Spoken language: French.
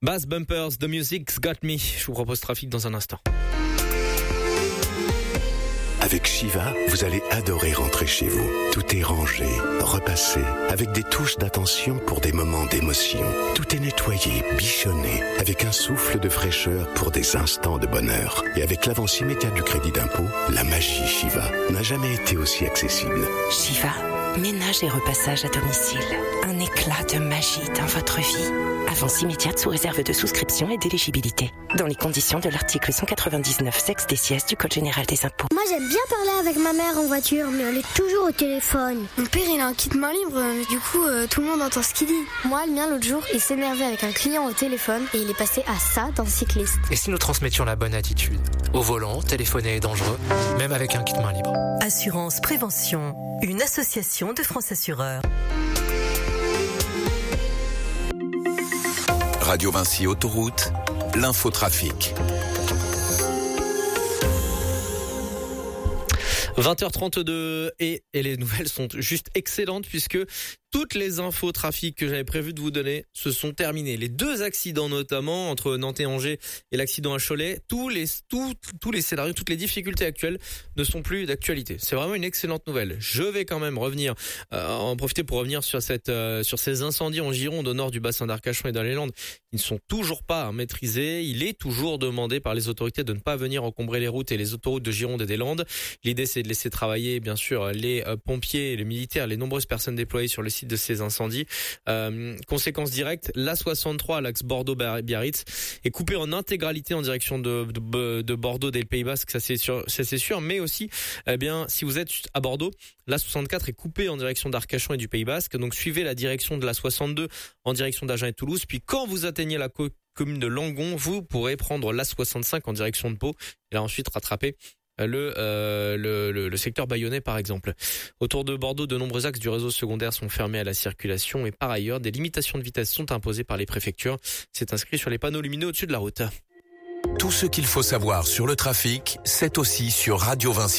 Bass Bumpers, The Music's Got Me. Je vous propose Trafic dans un instant. Avec Shiva, vous allez adorer rentrer chez vous. Tout est rangé, repassé, avec des touches d'attention pour des moments d'émotion. Tout est nettoyé, bichonné, avec un souffle de fraîcheur pour des instants de bonheur. Et avec l'avance immédiate du crédit d'impôt, la magie Shiva n'a jamais été aussi accessible. Shiva, ménage et repassage à domicile. Un éclat de magie dans votre vie. Avance immédiate sous réserve de souscription et d'éligibilité. Dans les conditions de l'article 199 sexe des sièges du Code général des impôts. Moi j'aime bien parler avec ma mère en voiture, mais elle est toujours au téléphone. Mon père il a un kit main libre, mais du coup tout le monde entend ce qu'il dit. Moi le mien l'autre jour, il s'énervait avec un client au téléphone et il est passé à ça dans Cycliste. Et si nous transmettions la bonne attitude? Au volant, téléphoner est dangereux, même avec un kit main libre. Assurance Prévention, une association de France Assureurs. Radio Vinci Autoroute, l'infotrafic. 20h32 et les nouvelles sont juste excellentes puisque toutes les infos trafic que j'avais prévu de vous donner se sont terminées. Les 2 accidents notamment entre Nantes et Angers et l'accident à Cholet, tous les scénarios, toutes les difficultés actuelles ne sont plus d'actualité. C'est vraiment une excellente nouvelle. Je vais quand même en profiter pour revenir sur ces incendies en Gironde au nord du bassin d'Arcachon et dans les Landes. Ils ne sont toujours pas maîtrisés. Il est toujours demandé par les autorités de ne pas venir encombrer les routes et les autoroutes de Gironde et des Landes. L'idée c'est de laisser travailler bien sûr les pompiers, les militaires, les nombreuses personnes déployées sur le site de ces incendies. Conséquence directe, l'A63 à l'axe Bordeaux-Biarritz est coupée en intégralité en direction de Bordeaux et le Pays Basque, ça c'est sûr, mais aussi si vous êtes à Bordeaux, l'A64 est coupée en direction d'Arcachon et du Pays Basque, donc suivez la direction de l'A62 en direction d'Agen et Toulouse, puis quand vous atteignez la commune de Langon, vous pourrez prendre l'A65 en direction de Pau et là ensuite rattraper le secteur bayonnais par exemple. Autour de Bordeaux, de nombreux axes du réseau secondaire sont fermés à la circulation et par ailleurs, des limitations de vitesse sont imposées par les préfectures. C'est inscrit sur les panneaux lumineux au-dessus de la route. Tout ce qu'il faut savoir sur le trafic, c'est aussi sur Radio Vinci.